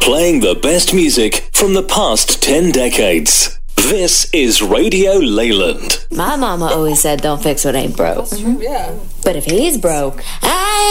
playing the best music from the past 10 decades. This is Radio Leyland. My mama always said, don't fix what ain't broke. That's true, yeah. But if he's broke, I